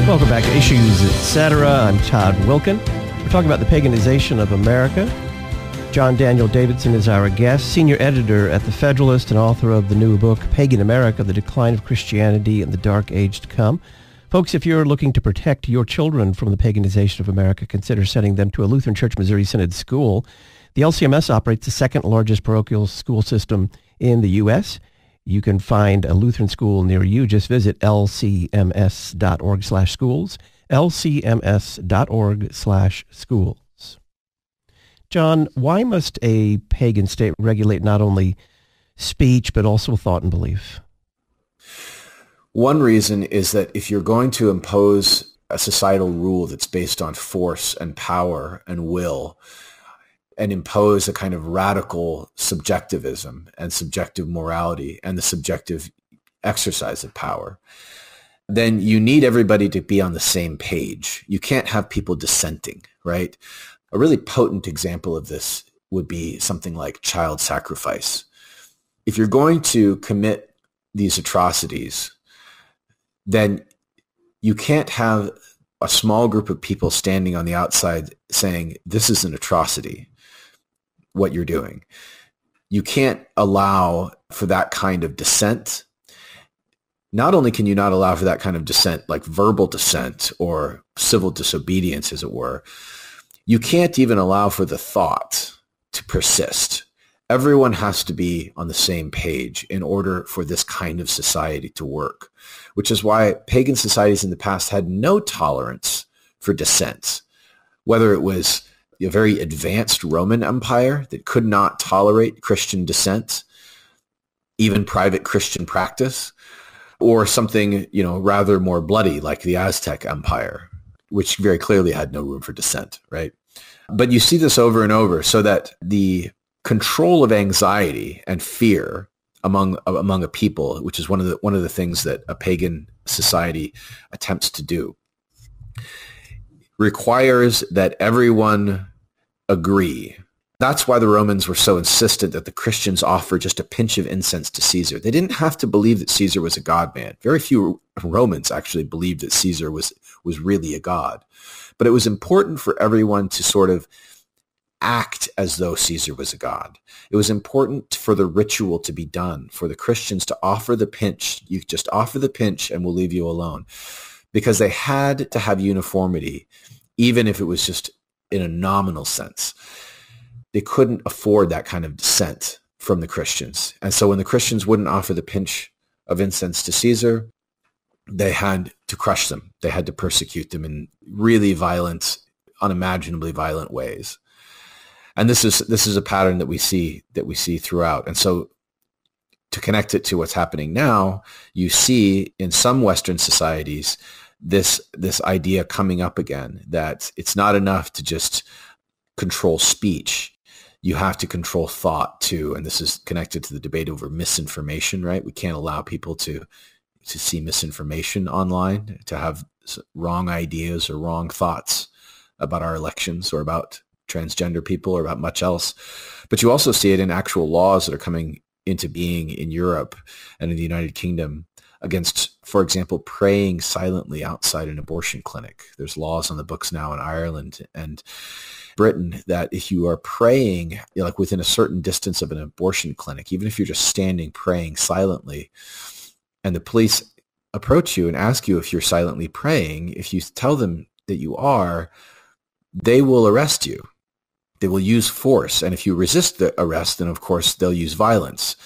Welcome back to Issues, Etc. I'm Todd Wilkin. We're talking about the paganization of America. John Daniel Davidson is our guest, senior editor at The Federalist and author of the new book, Pagan America, The Decline of Christianity and the Dark Age to Come. Folks, if you're looking to protect your children from the paganization of America, consider sending them to a Lutheran Church Missouri Synod school. The LCMS operates the second largest parochial school system in the U.S. You can find a Lutheran school near you. Just visit lcms.org/schools, lcms.org/schools. John, why must a pagan state regulate not only speech, but also thought and belief? One reason is that if you're going to impose a societal rule that's based on force and power and will, and impose a kind of radical subjectivism and subjective morality and the subjective exercise of power, then you need everybody to be on the same page. You can't have people dissenting, right? A really potent example of this would be something like child sacrifice. If you're going to commit these atrocities, then you can't have a small group of people standing on the outside saying, this is an atrocity, what you're doing. You can't allow for that kind of dissent. Not only can you not allow for that kind of dissent, like verbal dissent or civil disobedience, as it were, you can't even allow for the thought to persist. Everyone has to be on the same page in order for this kind of society to work, which is why pagan societies in the past had no tolerance for dissent, whether it was a very advanced Roman Empire that could not tolerate Christian dissent, even private Christian practice, or something, rather more bloody like the Aztec Empire, which very clearly had no room for dissent, right? But you see this over and over, so that the control of anxiety and fear among a people, which is one of the things that a pagan society attempts to do, requires that everyone agree. That's why the Romans were so insistent that the Christians offer just a pinch of incense to Caesar. They didn't have to believe that Caesar was a god man. Very few Romans actually believed that Caesar was really a god. But it was important for everyone to sort of act as though Caesar was a god. It was important for the ritual to be done, for the Christians to offer the pinch. You just offer the pinch and we'll leave you alone. Because they had to have uniformity, even if it was just in a nominal sense. They couldn't afford that kind of dissent from the Christians. And so when the Christians wouldn't offer the pinch of incense to Caesar, they had to crush them. They had to persecute them in really violent, unimaginably violent ways. And this is a pattern that we see throughout. And so to connect it to what's happening now, you see in some Western societies this idea coming up again, that it's not enough to just control speech. You have to control thought too. And this is connected to the debate over misinformation, right? We can't allow people to see misinformation online, to have wrong ideas or wrong thoughts about our elections or about transgender people or about much else. But you also see it in actual laws that are coming into being in Europe and in the United Kingdom against, for example, praying silently outside an abortion clinic. There's laws on the books now in Ireland and Britain that if you are praying, like within a certain distance of an abortion clinic, even if you're just standing praying silently, and the police approach you and ask you if you're silently praying, if you tell them that you are, they will arrest you. They will use force. And if you resist the arrest, then of course they'll use violence.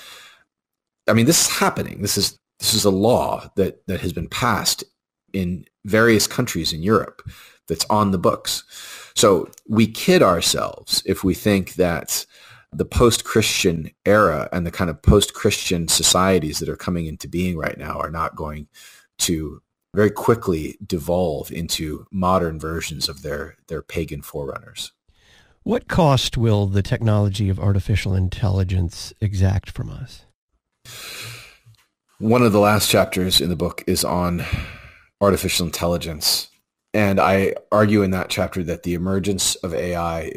I mean, this is happening. This is a law that has been passed in various countries in Europe that's on the books. So we kid ourselves if we think that the post-Christian era and the kind of post-Christian societies that are coming into being right now are not going to very quickly devolve into modern versions of their pagan forerunners. What cost will the technology of artificial intelligence exact from us? One of the last chapters in the book is on artificial intelligence. And I argue in that chapter that the emergence of AI